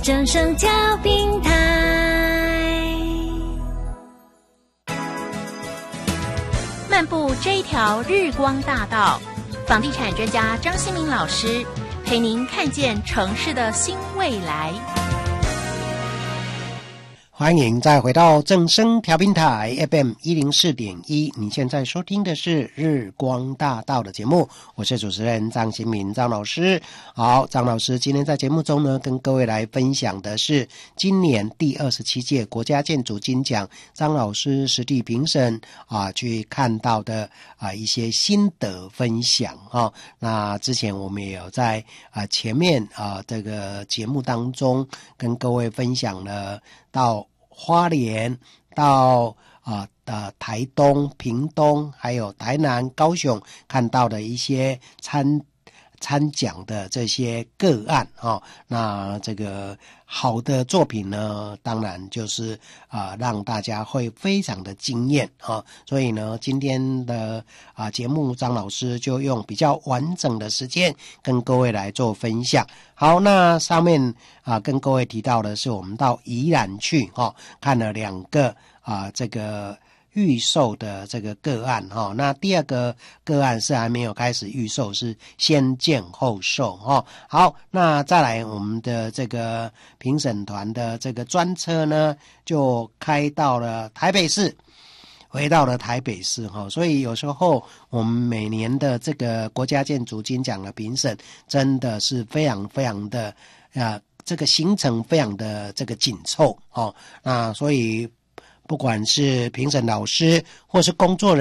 正声调频台，漫步这一条日光大道，房地产专家张新民老师陪您看见城市的新未来。 欢迎再回到正声调频台 FM 104.1，你现在收听的是日光大道的节目，我是主持人张新民张老师。好，张老师今天在节目中呢，跟各位来分享的是今年第27届国家建筑金奖张老师实地评审去看到的一些心得分享那之前我们也有在前面这个节目当中跟各位分享了到花莲到台东、屏东还有台南、高雄看到的一些参奖的这些个案那这个好的作品呢，当然就是让大家会非常的惊艳所以呢，今天的节目张老师就用比较完整的时间跟各位来做分享。好，那上面跟各位提到的是我们到宜兰去看了2个这个预售的这个个案那第2个个案是还没有开始预售，是先建后售好，那再来我们的这个评审团的这个专车呢，就开到了台北市，回到了台北市所以有时候我们每年的这个国家建筑金奖的评审真的是非常非常的这个行程非常的这个紧凑那所以不管是评审老师或是工作人员